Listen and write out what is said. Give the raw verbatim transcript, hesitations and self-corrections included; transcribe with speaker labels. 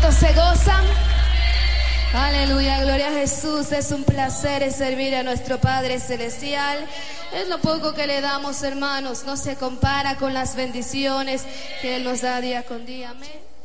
Speaker 1: ¿Cuántos se gozan? Aleluya, gloria a Jesús. Es un placer servir a nuestro Padre Celestial. Es lo poco que le damos, hermanos. No se compara con las bendiciones que Él nos da día con día. Amén.